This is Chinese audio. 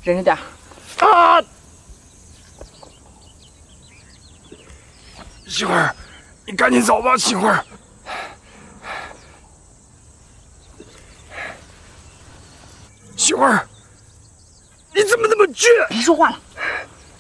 忍着点。 啊！媳妇儿，你赶紧走吧，媳妇儿。媳妇儿，你怎么那么倔？ 别说话了。